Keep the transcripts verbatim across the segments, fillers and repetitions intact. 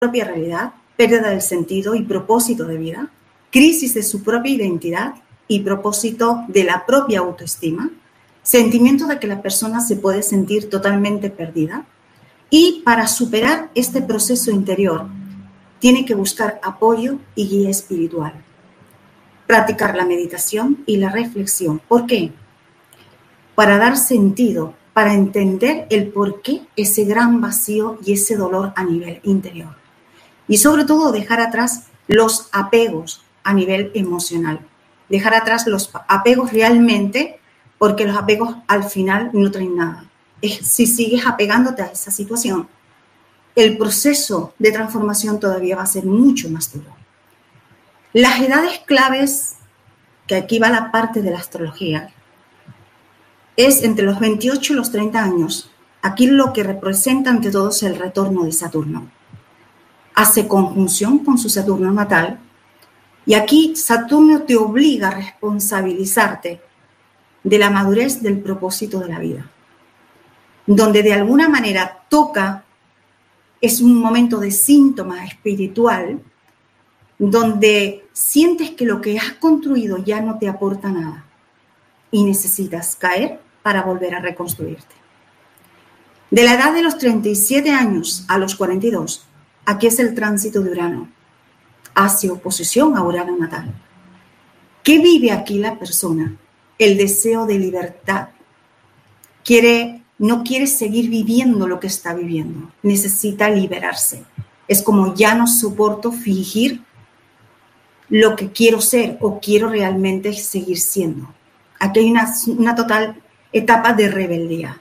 propia realidad, pérdida del sentido y propósito de vida, crisis de su propia identidad y propósito de la propia autoestima, sentimiento de que la persona se puede sentir totalmente perdida, y para superar este proceso interior tiene que buscar apoyo y guía espiritual, practicar la meditación y la reflexión. ¿Por qué? Para dar sentido, para entender el por qué ese gran vacío y ese dolor a nivel interior. Y sobre todo dejar atrás los apegos a nivel emocional. Dejar atrás los apegos realmente, porque los apegos al final no traen nada. Es, si sigues apegándote a esa situación, el proceso de transformación todavía va a ser mucho más duro. Las edades claves, que aquí va la parte de la astrología, es entre los veintiocho y los treinta años. Aquí lo que representa ante todo es el retorno de Saturno. Hace conjunción con su Saturno natal y aquí Saturno te obliga a responsabilizarte de la madurez del propósito de la vida, donde de alguna manera toca, es un momento de síntoma espiritual, donde sientes que lo que has construido ya no te aporta nada y necesitas caer para volver a reconstruirte. De la edad de los treinta y siete años a los cuarenta y dos, aquí es el tránsito de Urano, hacia oposición a Urano natal. ¿Qué vive aquí la persona? El deseo de libertad. Quiere, no quiere seguir viviendo lo que está viviendo, necesita liberarse. Es como ya no soporto fingir lo que quiero ser o quiero realmente seguir siendo. Aquí hay una, una total etapa de rebeldía.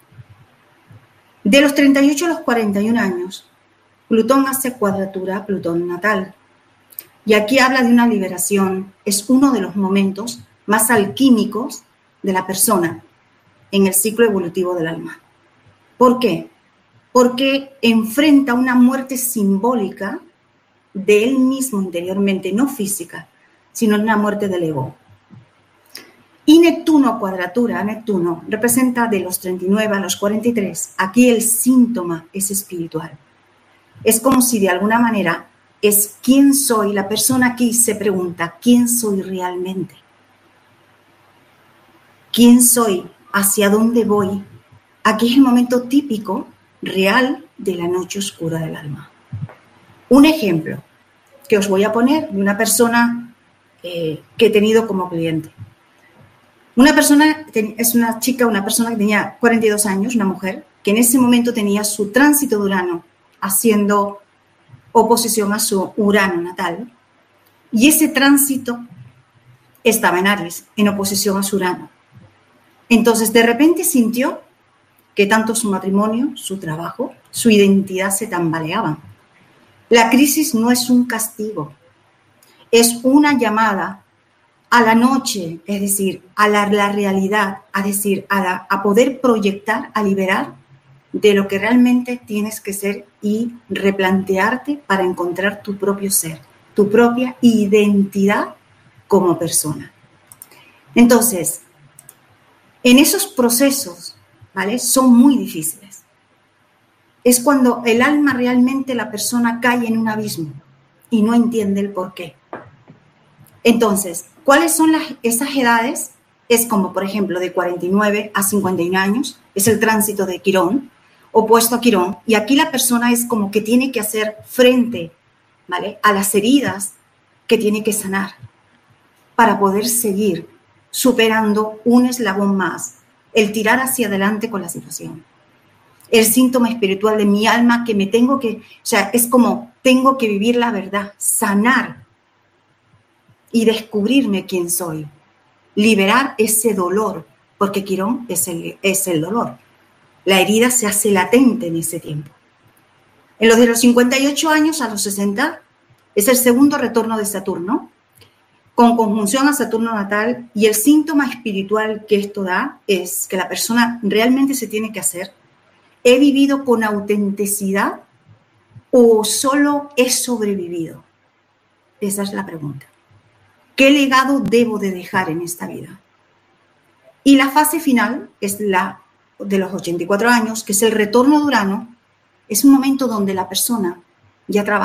De los treinta y ocho a los cuarenta y un años, Plutón hace cuadratura a Plutón natal. Y aquí habla de una liberación. Es uno de los momentos más alquímicos de la persona en el ciclo evolutivo del alma. ¿Por qué? Porque enfrenta una muerte simbólica de él mismo interiormente, no física, sino una muerte del ego. Y Neptuno, cuadratura a Neptuno, representa de los treinta y nueve a los cuarenta y tres. Aquí el síntoma es espiritual. Es como si de alguna manera es quién soy. La persona aquí se pregunta, ¿quién soy realmente? ¿Quién soy? ¿Hacia dónde voy? Aquí es el momento típico, real, de la noche oscura del alma. Un ejemplo que os voy a poner de una persona eh, que he tenido como cliente. Una persona, es una chica, una persona que tenía cuarenta y dos años, una mujer, que en ese momento tenía su tránsito de Urano haciendo oposición a su Urano natal, y ese tránsito estaba en Aries, en oposición a su Urano. Entonces, de repente sintió que tanto su matrimonio, su trabajo, su identidad se tambaleaban. La crisis no es un castigo, es una llamada a la noche, es decir, a la, la realidad, a decir, a, la, a poder proyectar, a liberar de lo que realmente tienes que ser y replantearte para encontrar tu propio ser, tu propia identidad como persona. Entonces, en esos procesos, ¿vale? Son muy difíciles. Es cuando el alma realmente, la persona cae en un abismo y no entiende el por qué. Entonces, ¿cuáles son las, esas edades? Es como, por ejemplo, de cuarenta y nueve a cincuenta y uno años, es el tránsito de Quirón, opuesto a Quirón, y aquí la persona es como que tiene que hacer frente, ¿vale?, a las heridas que tiene que sanar para poder seguir superando un eslabón más, el tirar hacia adelante con la situación. El síntoma espiritual de mi alma que me tengo que, o sea, es como tengo que vivir la verdad, sanar y descubrirme quién soy, liberar ese dolor, porque Quirón es el, es el dolor. La herida se hace latente en ese tiempo. En los de los cincuenta y ocho años a los sesenta es el segundo retorno de Saturno, con conjunción a Saturno natal, y el síntoma espiritual que esto da es que la persona realmente se tiene que hacer, ¿he vivido con autenticidad o solo he sobrevivido? Esa es la pregunta. ¿Qué legado debo de dejar en esta vida? Y la fase final es la de los ochenta y cuatro años, que es el retorno de Urano. Es un momento donde la persona ya trabaja